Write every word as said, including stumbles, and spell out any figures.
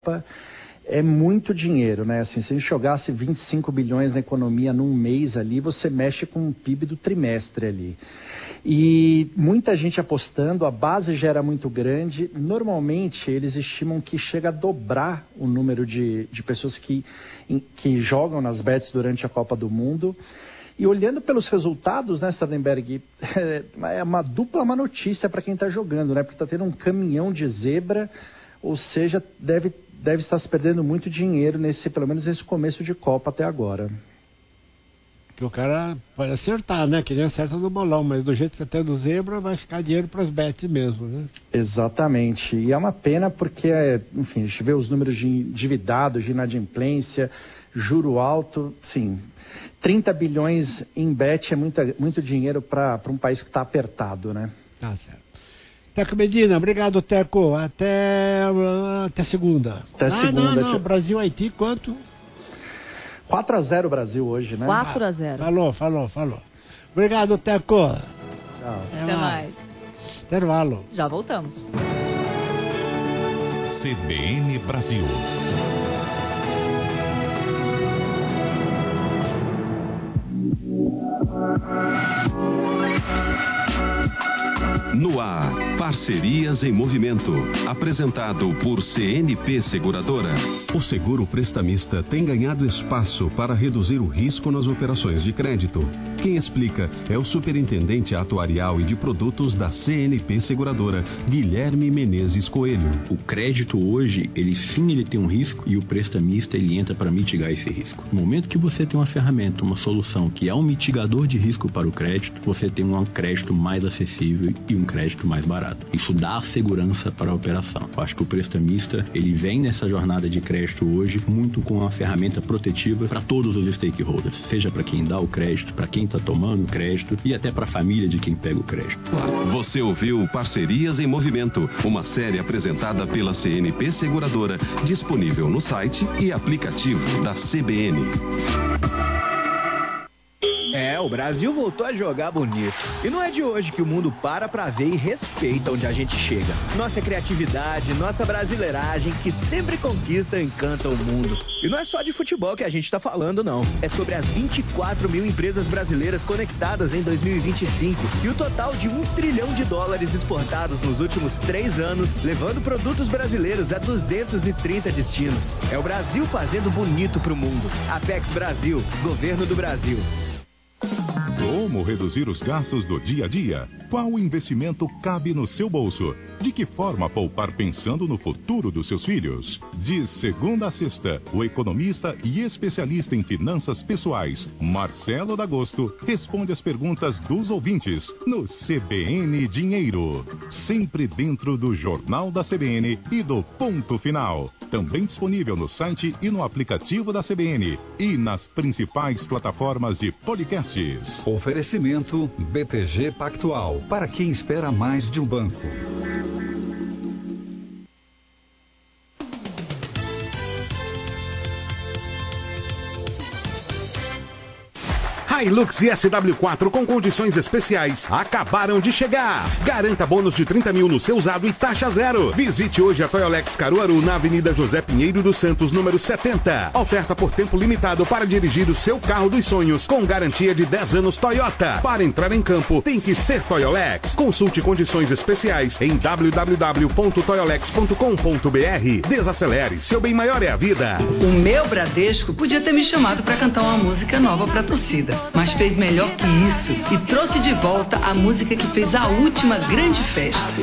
Copa, é muito dinheiro, né? Assim, se a gente jogasse vinte e cinco bilhões na economia num mês ali, você mexe com o P I B do trimestre ali. E muita gente apostando, a base já era muito grande. Normalmente, eles estimam que chega a dobrar o número de, de pessoas que, que jogam nas bets durante a Copa do Mundo. E olhando pelos resultados, né, Sardenberg, é uma dupla má notícia para quem está jogando, né? Porque está tendo um caminhão de zebra, ou seja, deve, deve estar se perdendo muito dinheiro, nesse, pelo menos nesse começo de Copa até agora. Que o cara pode acertar, né? Que nem acerta no bolão, mas do jeito que até do zebra vai ficar dinheiro para as bets mesmo, né? Exatamente. E é uma pena porque, enfim, a gente vê os números de endividados, de inadimplência, juro alto, sim. trinta bilhões em bet é muita, muito dinheiro para um país que está apertado, né? Tá certo. Teco Medina, obrigado, Teco. Até, até segunda. Até ah, segunda. Não, não, Brasil-Haiti, quanto? quatro a zero Brasil hoje, né? quatro a zero. Ah, falou, falou, falou. Obrigado, Teco. Tchau. Até, Até mais. Intervalo. Já voltamos. C B N Brasil. No ar, Parcerias em Movimento, apresentado por C N P Seguradora. O seguro prestamista tem ganhado espaço para reduzir o risco nas operações de crédito. Quem explica é o superintendente atuarial e de produtos da C N P Seguradora, Guilherme Menezes Coelho. O crédito hoje, ele sim, ele tem um risco e o prestamista, ele entra para mitigar esse risco. No momento que você tem uma ferramenta, uma solução que é um mitigador de risco para o crédito, você tem um crédito mais acessível e um crédito mais barato. Isso dá segurança para a operação. Eu acho que o prestamista, ele vem nessa jornada de crédito hoje muito com uma ferramenta protetiva para todos os stakeholders, seja para quem dá o crédito, para quem está tomando o crédito e até para a família de quem pega o crédito. Você ouviu Parcerias em Movimento, uma série apresentada pela C N P Seguradora, disponível no site e aplicativo da C B N. É, o Brasil voltou a jogar bonito. E não é de hoje que o mundo para pra ver e respeita onde a gente chega. Nossa criatividade, nossa brasileiragem, que sempre conquista e encanta o mundo. E não é só de futebol que a gente tá falando, não. É sobre as vinte e quatro mil empresas brasileiras conectadas em dois mil e vinte e cinco e o total de um trilhão de dólares exportados nos últimos três anos, levando produtos brasileiros a duzentos e trinta destinos. É o Brasil fazendo bonito pro mundo. Apex Brasil, Governo do Brasil. Como reduzir os gastos do dia a dia? Qual investimento cabe no seu bolso? De que forma poupar pensando no futuro dos seus filhos? De segunda a sexta, o economista e especialista em finanças pessoais, Marcelo D'Agosto, responde as perguntas dos ouvintes no C B N Dinheiro. Sempre dentro do Jornal da C B N e do Ponto Final. Também disponível no site e no aplicativo da C B N e nas principais plataformas de podcasts. Oferecimento B T G Pactual, para quem espera mais de um banco. Hilux e S W quatro com condições especiais acabaram de chegar. Garanta bônus de trinta mil no seu usado e taxa zero. Visite hoje a Toyolex Caruaru na Avenida José Pinheiro dos Santos, número setenta. Oferta por tempo limitado para dirigir o seu carro dos sonhos com garantia de dez anos Toyota. Para entrar em campo tem que ser Toyolex. Consulte condições especiais em w w w ponto toyolex ponto com ponto b r. Desacelere, seu bem maior é a vida. O meu Bradesco podia ter me chamado para cantar uma música nova para a torcida, mas fez melhor que isso e trouxe de volta a música que fez a última grande festa.